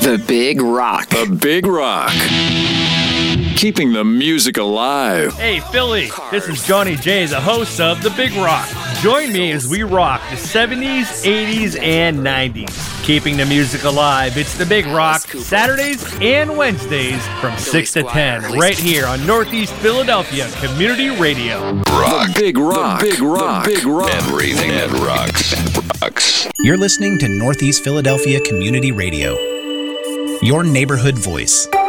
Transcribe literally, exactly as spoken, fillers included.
The Big Rock. The Big Rock. Keeping the music alive. Hey, Philly, this is Johnny J, the host of The Big Rock. Join me as we rock the seventies, eighties, and nineties. Keeping the music alive, it's The Big Rock, Saturdays and Wednesdays from six to ten, right here on Northeast Philadelphia Community Radio. Rock. The Big Rock. The Big Rock. The Big Rock. Everything that rocks. rocks. You're listening to Northeast Philadelphia Community Radio, your neighborhood voice.